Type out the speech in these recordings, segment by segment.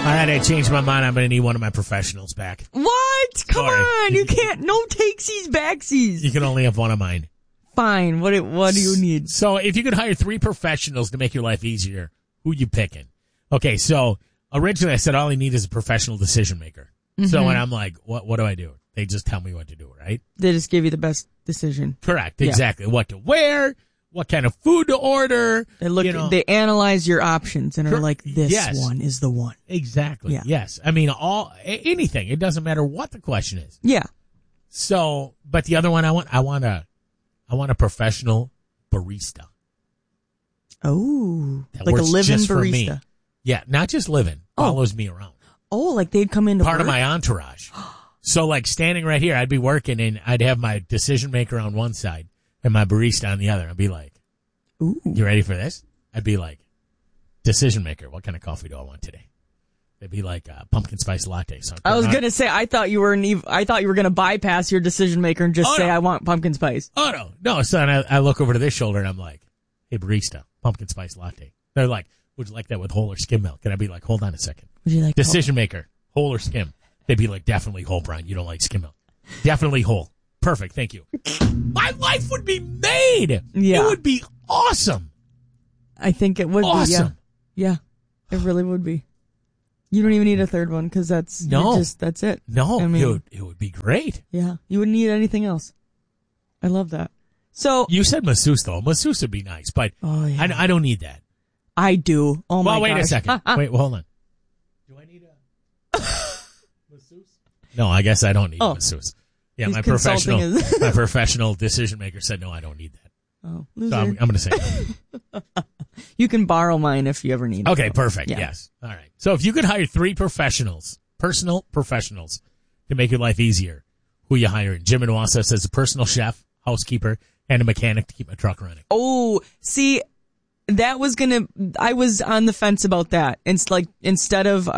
right, I changed my mind. I'm going to need one of my professionals back. What? Come on. You can't. No takesies, backsies. You can only have one of mine. Fine. What do you need? So if you could hire 3 professionals to make your life easier, who you picking? Okay, so originally I said all I need is a professional decision maker. Mm-hmm. So when I'm like, what do I do? They just tell me what to do, right? They just give you the best decision. Correct. Exactly. Yeah. What to wear, what kind of food to order. They look. They analyze your options and are like, this one is the one. Exactly. Yeah. Yes. I mean, anything. It doesn't matter what the question is. Yeah. So, but the other one I want a professional barista. Oh, that like a living just barista. For me. Yeah, not just living. Follows me around. Oh, like they'd come into part work? of my entourage. So, like standing right here, I'd be working and I'd have my decision maker on one side and my barista on the other. I'd be like, "Ooh, you ready for this?" I'd be like, "Decision maker, what kind of coffee do I want today?" They'd be like, "Pumpkin spice latte." So I was gonna say, I thought you were gonna bypass your decision maker and just say, "I want pumpkin spice." Oh no! So then I look over to this shoulder and I'm like, "Hey barista, pumpkin spice latte." They're like, "Would you like that with whole or skim milk?" And I'd be like, "Hold on a second. Would you like decision maker, whole or skim?" They'd be like, "Definitely whole, Brian. You don't like skim milk. Definitely whole. Perfect. Thank you." My life would be made. Yeah. It would be awesome. I think it would awesome. be. Yeah. It really would be. You don't even need a third one because that's it. No, I mean, it would be great. Yeah. You wouldn't need anything else. I love that. So you said masseuse though. Masseuse would be nice, but I don't need that. I do. Oh my god. Well, wait a second. Wait, hold on. Do I need a masseuse? No, I guess I don't need a masseuse. Yeah, my professional decision maker said no, I don't need that. Oh, loser. So I'm going to say no. You can borrow mine if you ever need it. Okay, perfect. Yeah. Yes. All right. So if you could hire 3 personal professionals to make your life easier, who you hiring? Jim in Wausau says a personal chef, housekeeper, and a mechanic to keep my truck running. Oh, see, I was on the fence about that. It's like, instead of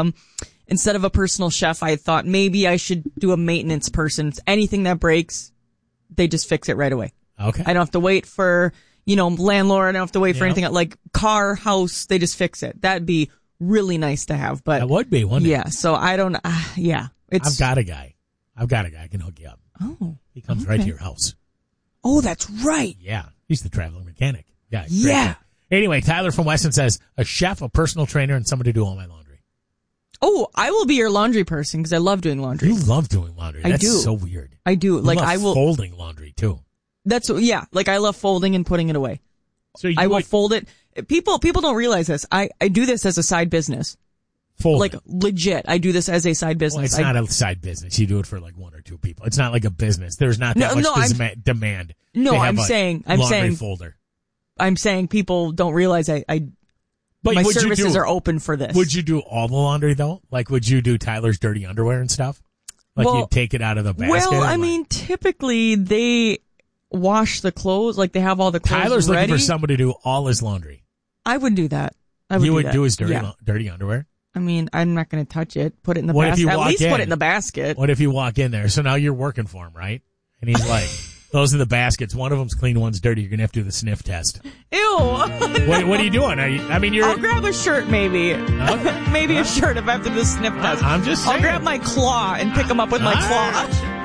a personal chef, I thought maybe I should do a maintenance person. Anything that breaks, they just fix it right away. Okay. I don't have to wait for, landlord. I don't have to wait for anything like car, house. They just fix it. That'd be really nice to have. But that would be, wouldn't it? Yeah. So I don't, I've got a guy I can hook you up. Oh. He comes right to your house. Oh, that's right. Yeah. He's the traveling mechanic. Yeah. Yeah. Anyway, Tyler from Weston says a chef, a personal trainer, and somebody to do all my laundry. Oh, I will be your laundry person because I love doing laundry. You love doing laundry. That's so weird. I do. Like I will folding laundry too. Like I love folding and putting it away. So I will fold it. People don't realize this. I do this as a side business. Folding. Like legit. I do this as a side business. Well, it's not a side business. You do it for like 1 or 2 people. It's not like a business. There's not that much demand. No, I'm saying folder. I'm saying people don't realize my services are open for this. Would you do all the laundry though? Like, would you do Tyler's dirty underwear and stuff? Like, you take it out of the basket? Well, I mean, typically they wash the clothes. Like, they have all the clothes Tyler's ready. looking for somebody to do all his laundry. I would do that. You would do his dirty underwear? I mean, I'm not going to touch it. Put it in the basket. At least put it in the basket. What if you walk in there? So now you're working for him, right? And he's like, those are the baskets. One of them's clean, one's dirty. You're going to have to do the sniff test. Ew. What are you doing? I'll grab a shirt, maybe. Okay. Maybe a shirt if I have to do the sniff test. I'm just saying. I'll grab my claw and pick them up with my claw.